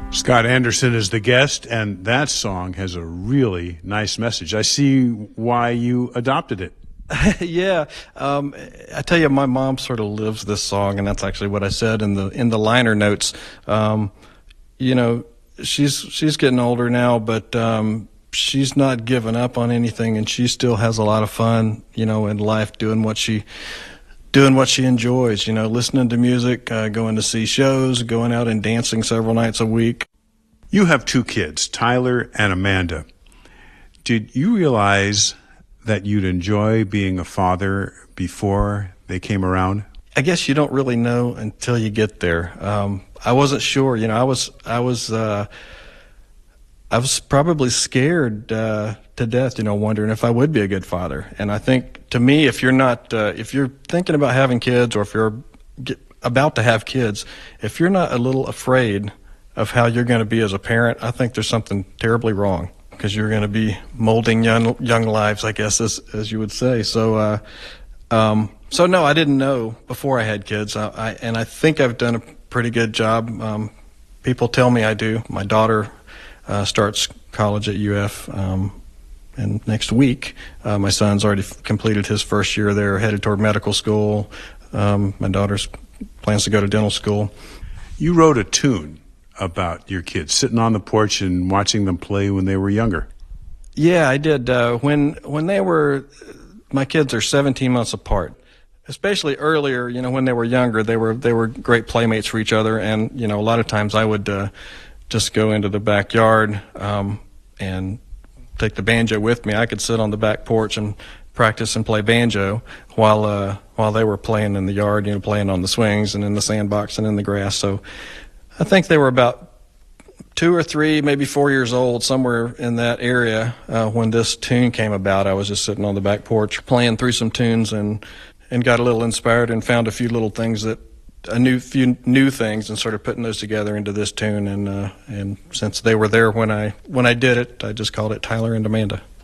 Scott Anderson is the guest, and that song has a really nice message. I see why you adopted it. Yeah, I tell you, my mom sort of lives this song, and that's actually what I said in the liner notes. You know, she's getting older now, but she's not giving up on anything, and she still has a lot of fun, you know, in life, doing what she enjoys, you know, listening to music, going to see shows, going out and dancing several nights a week. You have two kids, Tyler and Amanda. Did you realize that you'd enjoy being a father before they came around? I guess you don't really know until you get there. I wasn't sure, you know, I was probably scared to death, you know, wondering if I would be a good father. And I think, to me, if you're thinking about having kids, or if you're about to have kids, if you're not a little afraid of how you're going to be as a parent, I think there's something terribly wrong, because you're going to be molding young lives, I guess, as you would say. So no, I didn't know before I had kids, and I think I've done a pretty good job. People tell me I do. My daughter starts college at UF, and next week. My son's already completed his first year there, headed toward medical school. My daughter's plans to go to dental school. You wrote a tune about your kids, sitting on the porch and watching them play when they were younger. Yeah, I did. When they were, my kids are 17 months apart. Especially earlier, you know, when they were younger, they were great playmates for each other, and you know, a lot of times I would just go into the backyard and take the banjo with me. I could sit on the back porch and practice and play banjo while they were playing in the yard, you know, playing on the swings and in the sandbox and in the grass. So I think they were about 2 or 3, maybe 4 years old, somewhere in that area, when this tune came about. I was just sitting on the back porch playing through some tunes and got a little inspired and found a few little things few new things, and started putting those together into this tune. And since they were there when I did it, I just called it Tyler and Amanda.